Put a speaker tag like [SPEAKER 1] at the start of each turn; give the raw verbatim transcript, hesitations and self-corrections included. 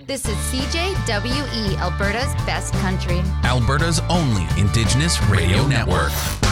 [SPEAKER 1] This is C J W E, Alberta's best country.
[SPEAKER 2] Alberta's only Indigenous radio network.